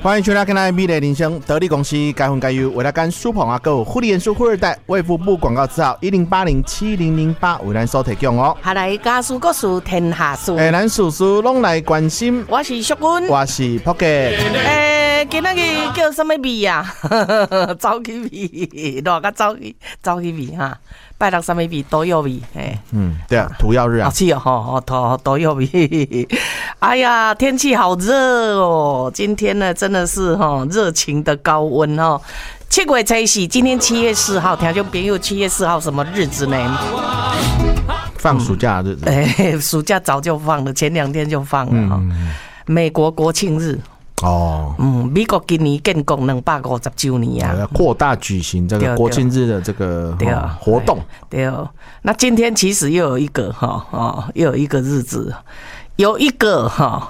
欢迎收听今天的美丽人生得力公司该分该优为了干苏鹏阿哥护理元素富二代卫福部广告字号10807008为咱所提供哦。 下来家事国事天下事， 咱事事拢来关心。 我是淑君， 我是朴杰。 今仔日叫什么味啊？走起味，热个走起味哈。拜六什么味都有味， 对啊，涂药日啊， 是哦，都有味。哎呀，天气好热哦，今天呢真的是热情的高温哦。7月14，今天7月4号，听众朋友7月4号什么日子呢？ 放暑假的日子。 暑假早就放了，前2天就放了美国国庆日。美国今年建国250周年啊， 扩大举行这个国庆日的这个活动。 对，那今天其实又有一个日子，有一个，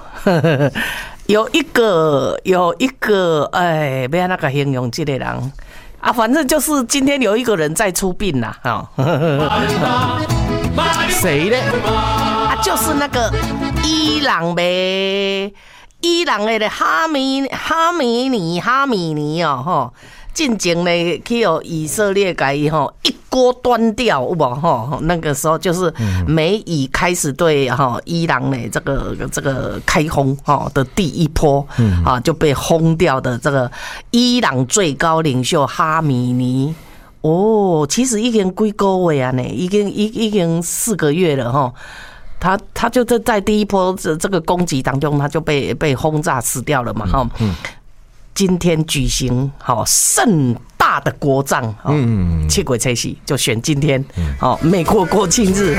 哎，不要那个形容这个人啊，反正就是今天有一个人在出殡啦， 谁呢？ 啊，就是那个伊朗呗。伊朗的哈米尼哦，进前呢去以色列改一锅端掉，有无那个时候就是美以开始对伊朗的这个开轰的第一波就被轰掉的这个伊朗最高领袖哈米尼其实已经几个月啊呢，已经4个月了哈。他就在第一波这个攻击当中，他就被轰炸死掉了嘛哈。今天举行盛大的国葬，7月14就选今天美国国庆日。